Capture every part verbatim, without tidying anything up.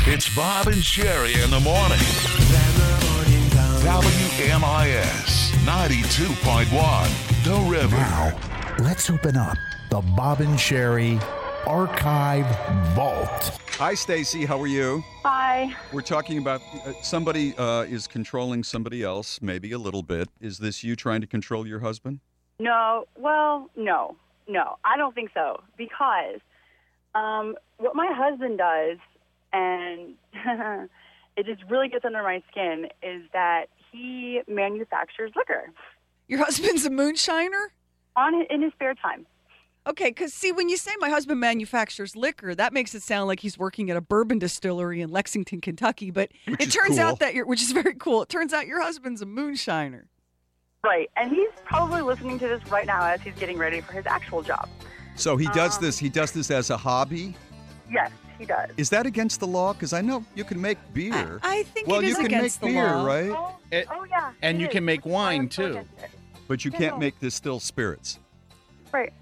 It's Bob and Sherry in the morning. W M I S ninety-two point one, The River. Now, let's open up the Bob and Sherry Archive Vault. Hi, Stacy. How are you? Hi. We're talking about uh, somebody uh, is controlling somebody else, maybe a little bit. Is this you trying to control your husband? No, well, no, no, I don't think so. Because um, what my husband does, and it just really gets under my skin, is that he manufactures liquor Your husband's a moonshiner? on in his spare time. Okay, because see, when you say my husband manufactures liquor, that makes it sound like he's working at a bourbon distillery in Lexington, Kentucky. But Which it is turns cool. out that you're, which is very cool. It turns out your husband's a moonshiner. Right, and he's probably listening to this right now as he's getting ready for his actual job. So he does Um, this. He does this as a hobby. Yes, he does. Is that against the law? Because I know you can make beer. I, I think well, it is you can against make the beer, law. right? Oh, It- oh yeah. and it you is, can make which is why wine, I'm so too. against it. But you Yeah, can't no. make distilled spirits. Right.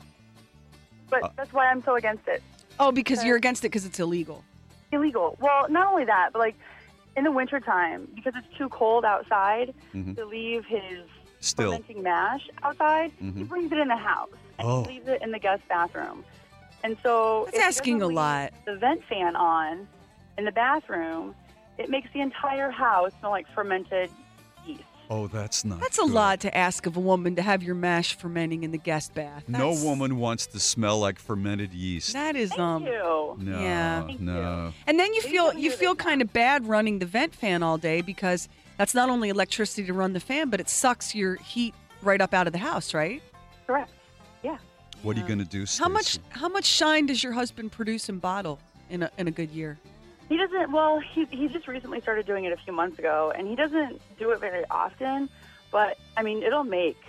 But Uh, that's why I'm so against it. Oh, because Okay. you're against it because it's illegal. Illegal. Well, not only that, but like in the wintertime, because it's too cold outside Mhm. to leave his Still. fermenting mash outside, he Mhm. brings it in the house and Oh. he leaves it in the guest bathroom. And so That's if he asking doesn't a leave lot. The vent fan on in the bathroom, it makes the entire house smell like fermented yeast. Oh, that's not. That's a good. lot to ask of a woman to have your mash fermenting in the guest bath. No That's- woman wants to smell like fermented yeast. That is Thank um. you. No, Yeah. Thank no. And then you Maybe feel we'll you do feel this kind of bad running the vent fan all day because that's not only electricity to run the fan, but it sucks your heat right up out of the house, right? Correct. Yeah. What are you going to do, How much Stacy? how much shine does your husband produce and bottle in a in a good year? He doesn't, well, he, he just recently started doing it a few months ago, and he doesn't do it very often, but, I mean, it'll make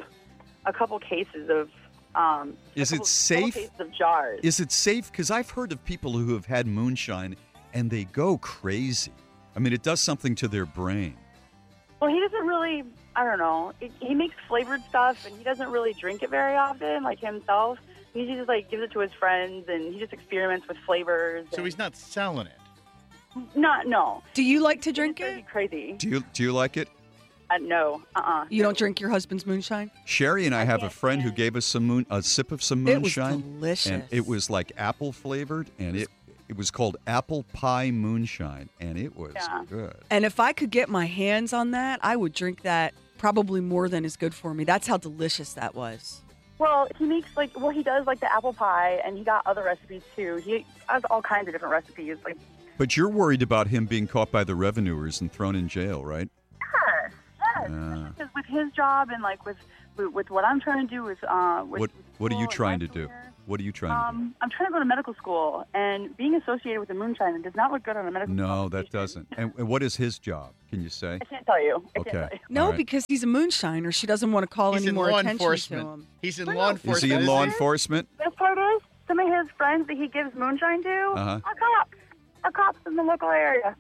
a couple cases of, um, a Is it couple- safe? couple cases of jars. Is it safe? Because I've heard of people who have had moonshine and they go crazy. I mean, it does something to their brain. Well, he doesn't really, I don't know, he, he makes flavored stuff, and he doesn't really drink it very often, like himself. He just, like, gives it to his friends, and he just experiments with flavors. So and- he's not selling it. Not, no. Do you like to drink He just it? drives me crazy. Do you do you like it? Uh, no, uh-uh. You don't drink your husband's moonshine? Sherry and I, I have a can't friend who stand- gave us some moon, a sip of some It was moonshine, delicious. and it was like apple flavored, and it it was called apple pie moonshine, and it was Yeah. good. And if I could get my hands on that, I would drink that probably more than is good for me. That's how delicious that was. Well, he makes like well, he does like the apple pie, and he got other recipes too. He has all kinds of different recipes. Like But you're worried about him being caught by the revenuers and thrown in jail, right? yes, yes. Yeah. Because with his job and like with with, with what I'm trying to do with uh, with, What with What are you school and trying my to do? career, What are you trying to Um, I'm trying to go to medical school, and being associated with the moonshine does not look good on a do? medical. No, that application. doesn't. And, and what is his job? Can you say? I can't tell you. I Okay. Can't tell you. No, All right. because he's a moonshiner. She doesn't want to call He's any in more law attention enforcement. to him. He's in No, law no. enforcement. Is he in isn't law he? enforcement? Best part is some of his friends that he gives moonshine to Uh-huh. are cops. Are cops in the local area.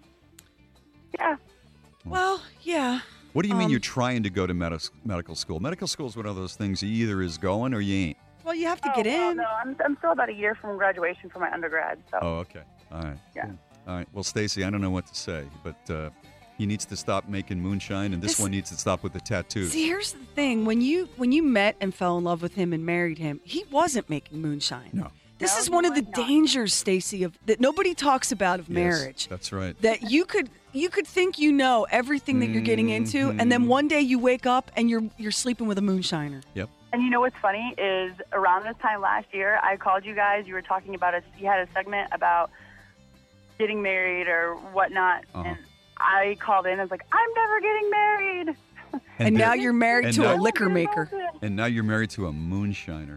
Yeah. Well, yeah. What do you mean Um, you're trying to go to medi- medical school? Medical school is one of those things you either is going or you ain't. Well, you have to Oh, get well, in. No, I'm, I'm still about a year from graduation for my undergrad. So. Oh, okay. All right. Yeah. Cool. All right. Well, Stacy, I don't know what to say, but uh, he needs to stop making moonshine, and this, This- one needs to stop with the tattoos. See, here's the thing: when you when you met and fell in love with him and married him, he wasn't making moonshine. No. This No, is he one of the was not. dangers, Stacy, of that nobody talks about of Yes, marriage. that's right. That you could you could think you know everything that you're getting into, and then Mhm. one day you wake up and you're you're sleeping with a moonshiner. Yep. And you know what's funny is around this time last year, I called you guys. You were talking about a, you had a segment about getting married or whatnot, Uh-huh. and I called in. I was like, I'm never getting married. And, now then- you're married and to now- a liquor maker. and now you're married to a moonshiner.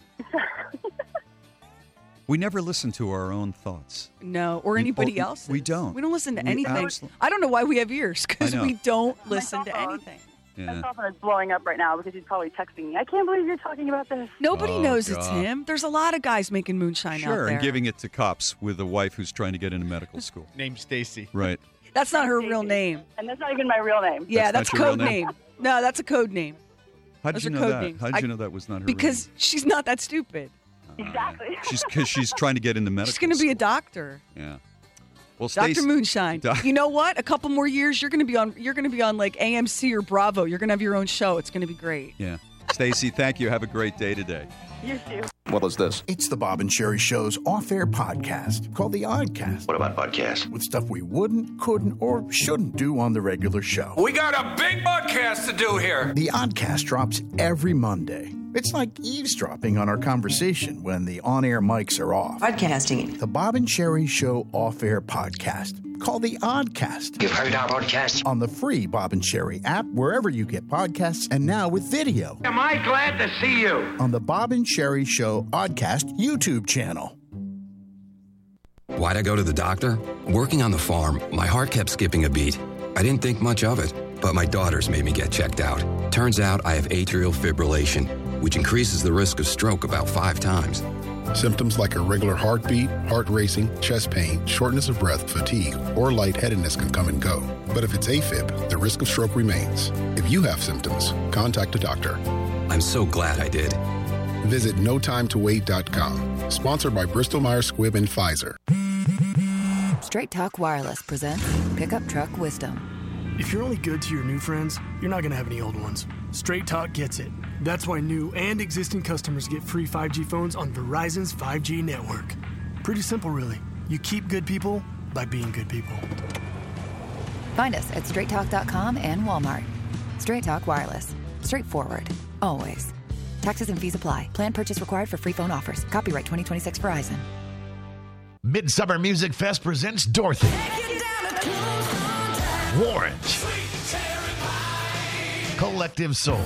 We never listen to our own thoughts. No, or We- anybody oh, else. we don't. We don't listen to We anything. absol- I don't know why we have ears because I know. we don't My listen to cell phone. anything. My Yeah. cell phone is blowing up right now because he's probably texting me. I can't believe you're talking about this. Nobody Oh, knows it's God. him. There's a lot of guys making moonshine out Sure, there. and giving it to cops with a wife who's trying to get into medical school. Named Stacy. Right. That's not her real name. And that's not even my real name. Yeah, That's that's, not your real code name? name. No, that's a code name How did Those you are know code that? names. How did you I- know that was not her because she's not that stupid. real name? Exactly. She's because she's trying to get into medical She's going to be a school. doctor. Yeah. Well, Doctor Stacey- Moonshine. Doc- You know what? A couple more years, you're going to be on. You're going to be on like A M C or Bravo. You're going to have your own show. It's going to be great. Yeah. Stacey, thank you. Have a great day today. You too. What is this? It's the Bob and Sherry Show's off-air podcast called The Oddcast, What about podcasts? with stuff we wouldn't, couldn't, or shouldn't do on the regular show. We got a big podcast to do here. The Oddcast drops every Monday. It's like eavesdropping on our conversation when the on-air mics are off. Podcasting. The Bob and Sherry Show off-air podcast called The Oddcast You've heard our podcast? on the free Bob and Sherry app, wherever you get podcasts, and now with video Am I glad to see you? on the Bob and Sherry Show Oddcast YouTube channel. Why'd I go to the doctor? Working on the farm, my heart kept skipping a beat. I didn't think much of it, but my daughters made me get checked out. Turns out I have atrial fibrillation, which increases the risk of stroke about five times. Symptoms like irregular heartbeat, heart racing, chest pain, shortness of breath, fatigue, or lightheadedness can come and go. But if it's AFib, the risk of stroke remains. If you have symptoms, contact a doctor. I'm so glad I did. Visit no time to wait dot com. Sponsored by Bristol Myers Squibb and Pfizer. Straight Talk Wireless presents Pickup Truck Wisdom. If you're only good to your new friends, you're not going to have any old ones. Straight Talk gets it. That's why new and existing customers get free five G phones on Verizon's five G network. Pretty simple, really. You keep good people by being good people. Find us at straight talk dot com and Walmart. Straight Talk Wireless. Straightforward. Always. Taxes and fees apply. Plan purchase required for free phone offers. Copyright twenty twenty-six Verizon. Midsummer Music Fest presents Dorothy, Orange, Collective Soul,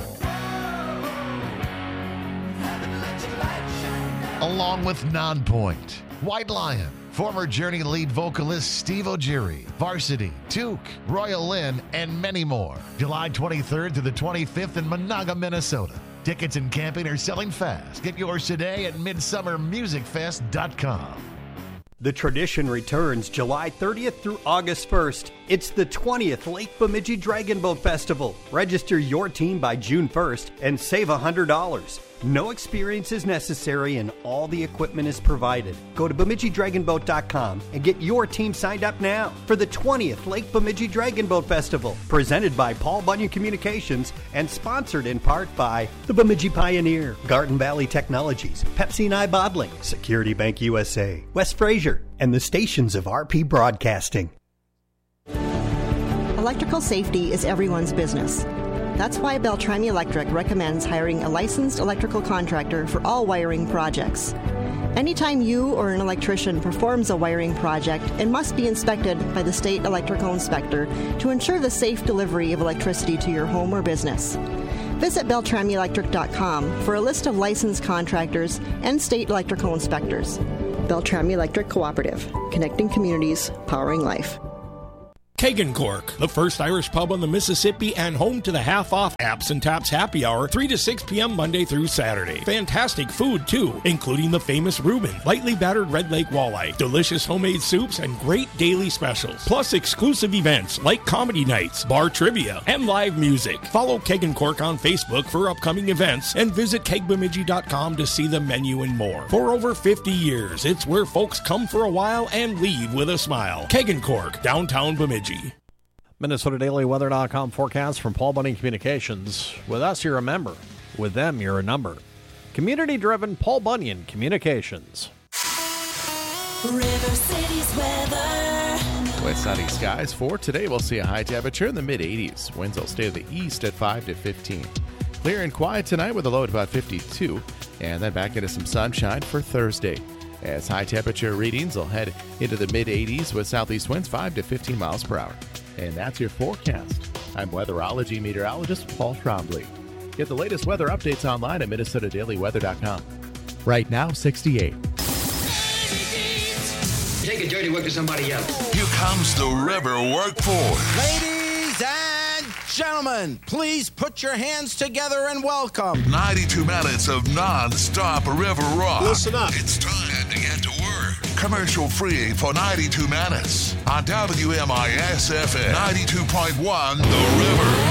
along with Nonpoint, White Lion, former Journey lead vocalist Steve O'Geary, Varsity, Took, Royal Lynn, and many more. July twenty-third to the twenty-fifth in Monaga, Minnesota. Tickets and camping are selling fast. Get yours today at midsummer music fest dot com. The tradition returns July thirtieth through August first. It's the twentieth Lake Bemidji Dragon Boat Festival. Register your team by June first and save one hundred dollars. No experience is necessary and all the equipment is provided. Go to Bemidji Dragon Boat dot com and get your team signed up now for the twentieth Lake Bemidji Dragon Boat Festival. Presented by Paul Bunyan Communications and sponsored in part by the Bemidji Pioneer, Garden Valley Technologies, Pepsi and I Bottling, Security Bank U S A, West Fraser, and the stations of R P Broadcasting. Electrical safety is everyone's business. That's why Beltrami Electric recommends hiring a licensed electrical contractor for all wiring projects. Anytime you or an electrician performs a wiring project, it must be inspected by the state electrical inspector to ensure the safe delivery of electricity to your home or business. Visit Beltrami Electric dot com for a list of licensed contractors and state electrical inspectors. Beltrami Electric Cooperative, connecting communities, powering life. Kagan Cork, the first Irish pub on the Mississippi and home to the half-off Apps and Taps Happy Hour, three to six p.m. Monday through Saturday. Fantastic food, too, including the famous Reuben, lightly battered Red Lake walleye, delicious homemade soups, and great daily specials. Plus exclusive events like comedy nights, bar trivia, and live music. Follow Kagan Cork on Facebook for upcoming events and visit keg bemidji dot com to see the menu and more. For over fifty years, it's where folks come for a while and leave with a smile. Kagan Cork, downtown Bemidji. Minnesota Daily Weather dot com forecast from Paul Bunyan Communications. With us, you're a member. With them, you're a number. Community-driven Paul Bunyan Communications. River City's weather. With sunny skies for today, we'll see a high temperature in the mid eighties. Winds will stay to the east at five to fifteen. Clear and quiet tonight with a low at about fifty-two. And then back into some sunshine for Thursday. As high temperature readings will head into the mid eighties with southeast winds five to fifteen miles per hour. And that's your forecast. I'm weatherology meteorologist Paul Trombley. Get the latest weather updates online at Minnesota Daily Weather dot com. Right now, sixty-eight. Take a dirty work to somebody else. Here comes the river workforce. Ladies and gentlemen, please put your hands together and welcome ninety-two minutes of non-stop river rock. Listen up. It's time to get to work. Commercial free for ninety-two minutes on W M I S F M ninety-two point one The River.